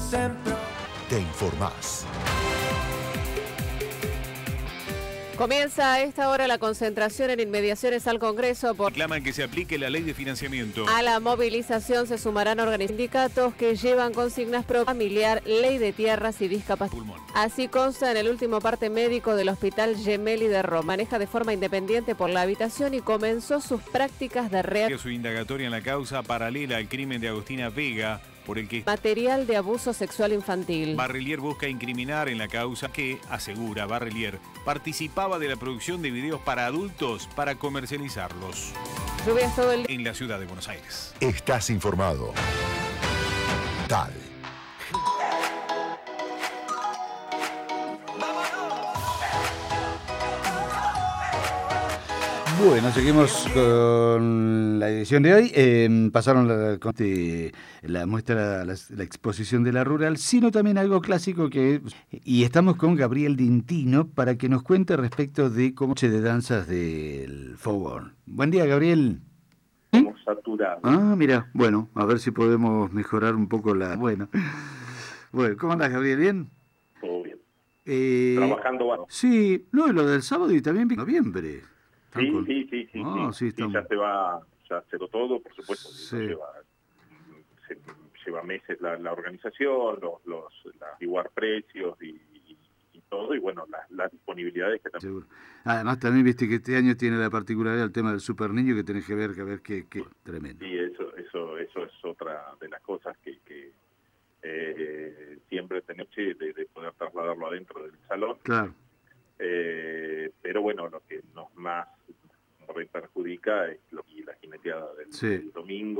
Te informás. Comienza a esta hora la concentración en inmediaciones al Congreso por... Reclaman que se aplique la ley de financiamiento. A la movilización se sumarán sindicatos que llevan consignas pro familiar, ley de tierras y discapacidad. Así consta en el último parte médico del Hospital Gemelli de Roma. Maneja de forma independiente por la habitación y comenzó sus prácticas de Su indagatoria en la causa paralela al crimen de Agustina Vega, por el que material de abuso sexual infantil. Barrelier busca incriminar en la causa que, asegura Barrelier, participaba de la producción de videos para adultos para comercializarlos. Lluvias todo el día en la ciudad de Buenos Aires. Estás informado. Tal. Bueno, seguimos con la edición de hoy. Pasaron la muestra, la exposición de la rural, sino también algo clásico y estamos con Gabriel Dintino para que nos cuente respecto de cómo se de danzas del fogón. Buen día, Gabriel. Estamos saturados. Ah, mira, bueno, a ver si podemos mejorar un poco Bueno, ¿cómo andás, Gabriel? ¿Bien? Todo bien. Trabajando, bueno. Sí, no, lo del sábado y también noviembre. Sí, sí, ya se va, ya se lo todo, por supuesto. Sí. Lleva meses la organización, igual precios y todo, y bueno, las disponibilidades que también. Seguro. Además también viste que este año tiene la particularidad el tema del Super Niño, que tenés que ver qué tremendo. Sí, eso es otra de las cosas que siempre tenemos de poder trasladarlo adentro del salón. Claro. Pero bueno, lo que nos más perjudica es la jineteada del domingo.